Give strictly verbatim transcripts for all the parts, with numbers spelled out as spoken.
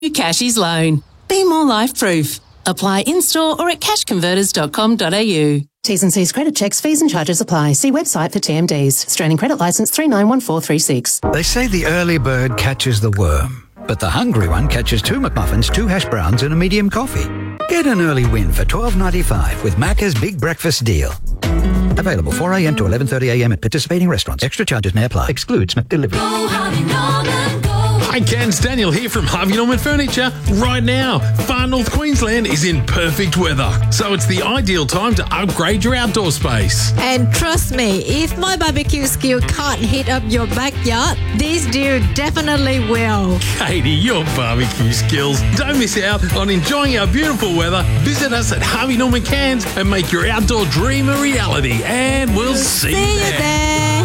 Cashies Loan. Be more life-proof. Apply in-store or at cash converters dot com dot a u. T's and C's credit checks, fees and charges apply. See website for T M Ds. Australian Credit Licence three nine one four three six. They say the early bird catches the worm, but the hungry one catches two McMuffins, two hash browns and a medium coffee. Get an early win for twelve ninety-five with Macca's Big Breakfast Deal. Available four a m to eleven thirty a m at participating restaurants. Extra charges may apply. Excludes McDelivery. Go, Harvey Norman, go. Hi, Cairns, Daniel here from Harvey Norman Furniture. Right now, Far North Queensland is in perfect weather, so it's the ideal time to upgrade your outdoor space. And trust me, if my barbecue skill can't heat up your backyard, this deal definitely will. Katie, your barbecue skills. Don't miss out on enjoying our beautiful weather. Visit us at Harvey Norman Cairns and make your outdoor dream a reality. And we'll see, See you you there. there.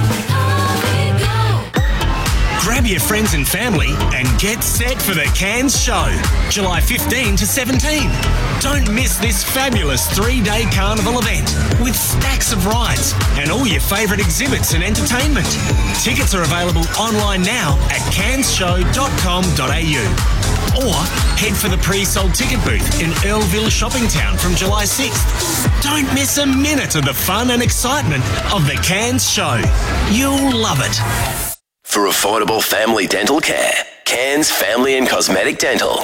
Grab your friends and family and get set for the Cairns Show, July fifteenth to seventeenth. Don't miss this fabulous three-day carnival event with stacks of rides and all your favourite exhibits and entertainment. Tickets are available online now at cairns show dot com dot a u or head for the pre-sold ticket booth in Earlville Shopping Town from July sixth. Don't miss a minute of the fun and excitement of the Cairns Show. You'll love it. For affordable family dental care, Cairns Family and Cosmetic Dental.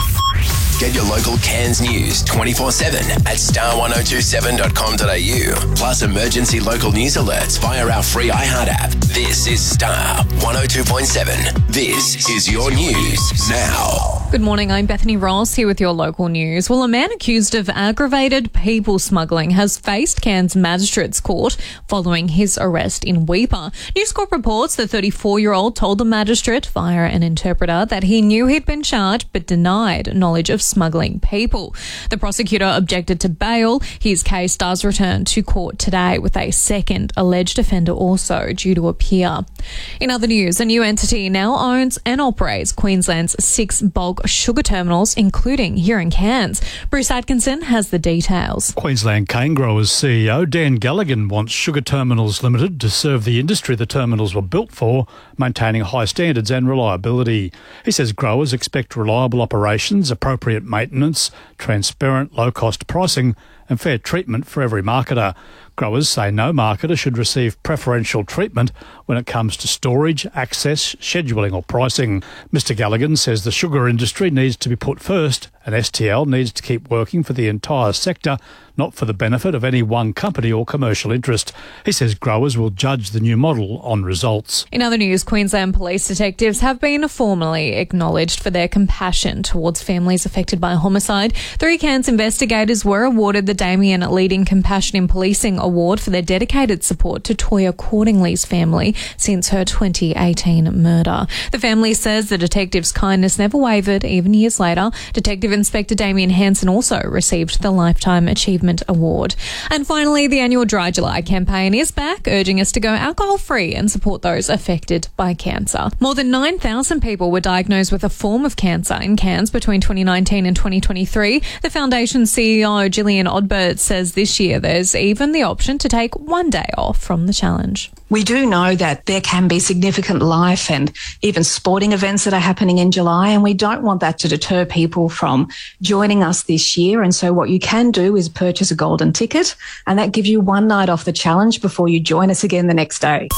Get your local Cairns news twenty-four seven at star one oh two seven dot com dot a u, plus emergency local news alerts via our free iHeart app. This is Star one oh two point seven. This is your news now. Good morning, I'm Bethany Ross here with your local news. Well, a man accused of aggravated people smuggling has faced Cairns Magistrates Court following his arrest in Weipa. News Corp reports the thirty-four-year-old told the magistrate via an interpreter that he knew he'd been charged but denied knowledge of smuggling people. The prosecutor objected to bail. His case does return to court today with a second alleged offender also due to appear. In other news, a new entity now owns and operates Queensland's six bulk sugar terminals, including here in Cairns. Bruce Atkinson has the details. Queensland Cane Growers C E O Dan Galligan wants Sugar Terminals Limited to serve the industry the terminals were built for, maintaining high standards and reliability. He says growers expect reliable operations, appropriate maintenance, transparent low-cost pricing and fair treatment for every marketer. Growers say no marketer should receive preferential treatment when it comes to storage, access, scheduling or pricing. Mister Galligan says the sugar industry needs to be put first and S T L needs to keep working for the entire sector, not for the benefit of any one company or commercial interest. He says growers will judge the new model on results. In other news, Queensland police detectives have been formally acknowledged for their compassion towards families affected by homicide. Three Cairns investigators were awarded the Damien Leading Compassion in Policing Award for their dedicated support to Toya Cordingley's family since her twenty eighteen murder. The family says the detective's kindness never wavered even years later. Detective Inspector Damien Hansen also received the Lifetime Achievement Award. And finally, the annual Dry July campaign is back, urging us to go alcohol-free and support those affected by cancer. More than nine thousand people were diagnosed with a form of cancer in Cairns between twenty nineteen and twenty twenty-three. The foundation's C E O, Gillian Odbert, says this year there's even the option to take one day off from the challenge. We do know that there can be significant life and even sporting events that are happening in July, and we don't want that to deter people from joining us this year. And so what you can do is purchase a golden ticket, and that gives you one night off the challenge before you join us again the next day.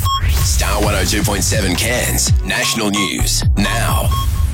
Star one oh two point seven Cairns National News now.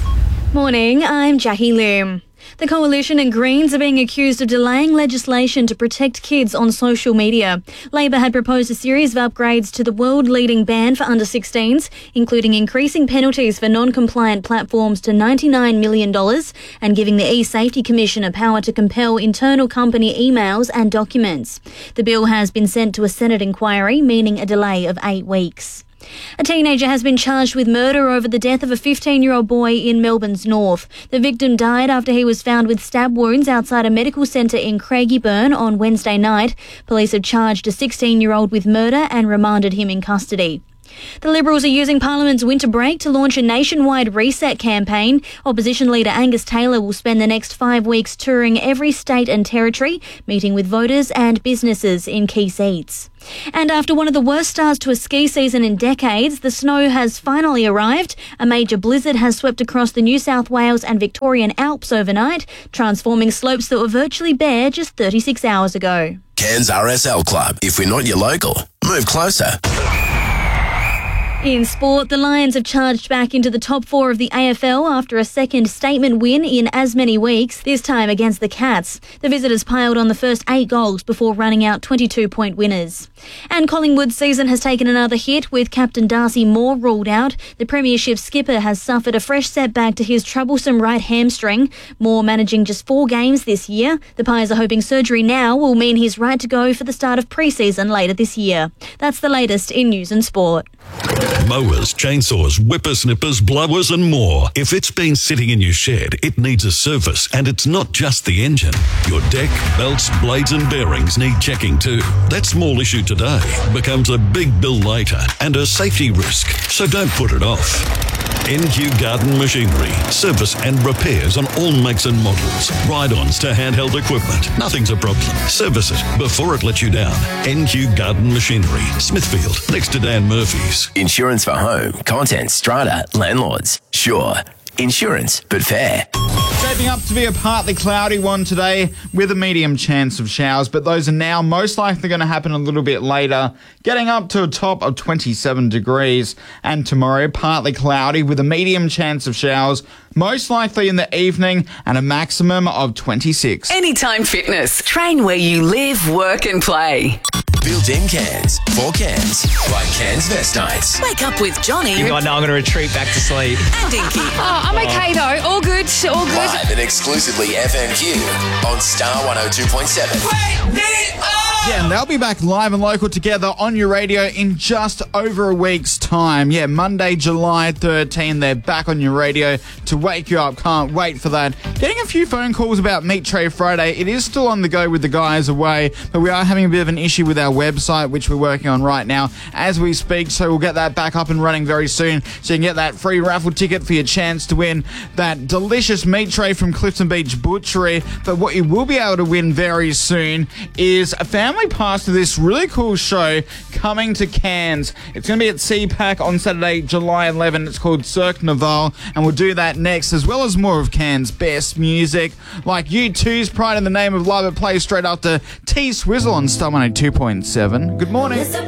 Morning, I'm Jackie Loom. The Coalition and Greens are being accused of delaying legislation to protect kids on social media. Labor had proposed a series of upgrades to the world-leading ban for under sixteens, including increasing penalties for non-compliant platforms to ninety-nine million dollars and giving the E-Safety Commission a power to compel internal company emails and documents. The bill has been sent to a Senate inquiry, meaning a delay of eight weeks. A teenager has been charged with murder over the death of a fifteen-year-old boy in Melbourne's north. The victim died after he was found with stab wounds outside a medical centre in Craigieburn on Wednesday night. Police have charged a sixteen-year-old with murder and remanded him in custody. The Liberals are using Parliament's winter break to launch a nationwide reset campaign. Opposition leader Angus Taylor will spend the next five weeks touring every state and territory, meeting with voters and businesses in key seats. And after one of the worst starts to a ski season in decades, the snow has finally arrived. A major blizzard has swept across the New South Wales and Victorian Alps overnight, transforming slopes that were virtually bare just thirty-six hours ago. Cairns R S L Club. If we're not your local, move closer. In sport, the Lions have charged back into the top four of the A F L after a second statement win in as many weeks, this time against the Cats. The visitors piled on the first eight goals before running out twenty-two point winners. And Collingwood's season has taken another hit with captain Darcy Moore ruled out. The premiership skipper has suffered a fresh setback to his troublesome right hamstring. Moore managing just four games this year. The Pies are hoping surgery now will mean he's right to go for the start of pre-season later this year. That's the latest in news and sport. Mowers, chainsaws, whippersnippers, blowers and more. If it's been sitting in your shed, it needs a service, and it's not just the engine. Your deck, belts, blades and bearings need checking too. That small issue today becomes a big bill later and a safety risk, so don't put it off. N Q Garden Machinery. Service and repairs on all makes and models. Ride-ons to handheld equipment. Nothing's a problem. Service it before it lets you down. N Q Garden Machinery. Smithfield, next to Dan Murphy's. Insurance for home, contents, strata, landlords. Sure. Insurance, but fair. Shaping up to be a partly cloudy one today with a medium chance of showers, but those are now most likely going to happen a little bit later, getting up to a top of twenty-seven degrees. And tomorrow, partly cloudy with a medium chance of showers, most likely in the evening, and a maximum of twenty-six. Anytime Fitness. Train where you live, work and play. Built-in Cairns. For Cairns. By Cairns Vest Nights. Wake up with Johnny. You might know I'm going to retreat back to sleep. And Dinky. Oh, I'm okay though. All good. All good. Live and exclusively F M Q on Star one oh two point seven. Yeah, and they'll be back live and local together on your radio in just over a week's time. Yeah, Monday, July thirteenth, they're back on your radio to wake you up. Can't wait for that. Getting a few phone calls about Meat Tray Friday. It is still on the go with the guys away, but we are having a bit of an issue with our website, which we're working on right now as we speak, so we'll get that back up and running very soon, so you can get that free raffle ticket for your chance to win that delicious meat tray from Clifton Beach Butchery. But what you will be able to win very soon is a family pass to this really cool show coming to Cairns. It's going to be at C PAC on Saturday, July eleventh. It's called Cirque Naval, and we'll do that next, as well as more of Cairns' best music, like U two's Pride in the Name of Love. It plays straight after T Swizzle on Star one oh two point seven. Good morning.